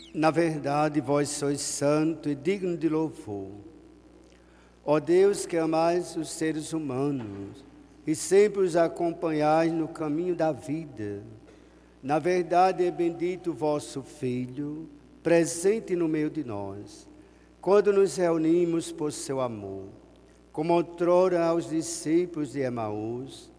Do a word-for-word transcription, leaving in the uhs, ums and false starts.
Na verdade, vós sois santo e digno de louvor. Ó Deus, que amais os seres humanos e sempre os acompanhais no caminho da vida. Na verdade, é bendito o vosso Filho, presente no meio de nós, quando nos reunimos por seu amor. Como outrora aos discípulos de Emaús,